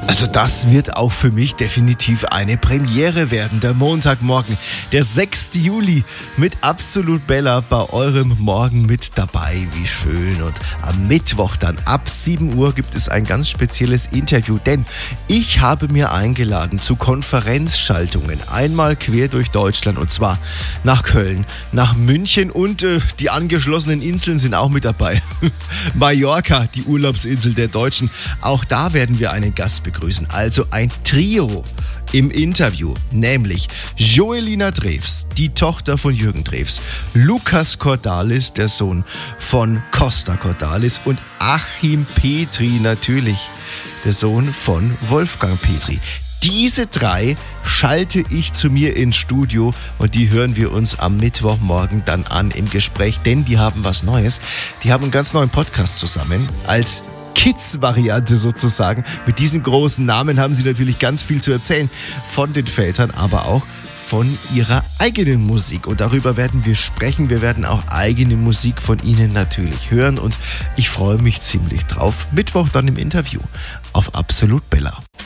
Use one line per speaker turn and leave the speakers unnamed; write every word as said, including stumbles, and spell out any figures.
Also das wird auch für mich definitiv eine Premiere werden. Der Montagmorgen, der sechster Juli mit Absolut Bella bei eurem Morgen mit dabei. Wie schön. Und am Mittwoch dann ab sieben Uhr gibt es ein ganz spezielles Interview, denn ich habe mir eingeladen zu Konferenzschaltungen. Einmal quer durch Deutschland und zwar nach Köln, nach München und äh, die angeschlossenen Inseln sind auch mit dabei. Mallorca, die Urlaubsinsel der Deutschen. Auch da werden wir einen Gast begrüßen. Also ein Trio im Interview, nämlich Joelina Drews, die Tochter von Jürgen Drews, Lukas Cordalis, der Sohn von Costa Cordalis und Achim Petri natürlich, der Sohn von Wolfgang Petri. Diese drei schalte ich zu mir ins Studio und die hören wir uns am Mittwochmorgen dann an im Gespräch, denn die haben was Neues. Die haben einen ganz neuen Podcast zusammen als Kids-Variante sozusagen. Mit diesen großen Namen haben sie natürlich ganz viel zu erzählen von den Vätern, aber auch von ihrer eigenen Musik. Und darüber werden wir sprechen. Wir werden auch eigene Musik von ihnen natürlich hören und ich freue mich ziemlich drauf. Mittwoch dann im Interview auf Absolut Bella.